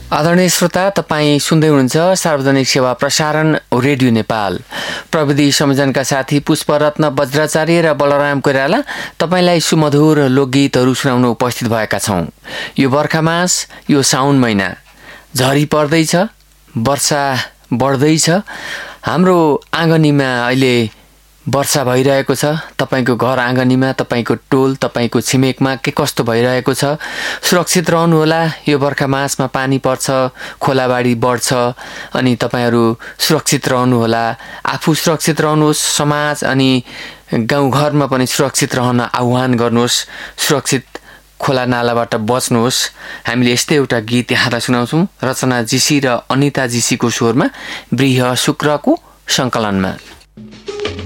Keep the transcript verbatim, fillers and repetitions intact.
आदरणीय श्रोता, तपाईँ सुन्दै हुनुहुन्छ सार्वजनिक सेवा प्रसारण रेडियो नेपाल। प्रविधि संयोजनका साथी पुष्परत्न वज्राचार्य र बलराम कोइराला तपाईँलाई सुमधुर लोकगीतहरू सुनाउन उपस्थित भएका छौँ। यो बर्खा मास, यो साउन महिना, झरी पर्दैछ, वर्षा बढ्दैछ। हाम्रो आँगनीमा अहिले वर्षा भइरहेको छ। तपाईको घर आँगनीमा, तपाईको टोल, तपाईको छिमेकमा के कस्तो भइरहेको छ? सुरक्षित रहनुहोला। यो बर्खा मासमा पानी पर्छ, खोलाबाडी बढ्छ, अनि तपाईहरू सुरक्षित रहनुहोला। आफू सुरक्षित रहनुहोस्, समाज अनि गाउँघरमा पनि सुरक्षित रहन आह्वान गर्नुहोस्। सुरक्षित खोला नालाबाट बच्नुहोस्। हामीले यस्तै एउटा गीत यहाँलाई सुनाउँछौँ, रचना जीसी र अनिता जीसीको स्वरमा, बृह शुक्रको सङ्कलनमा।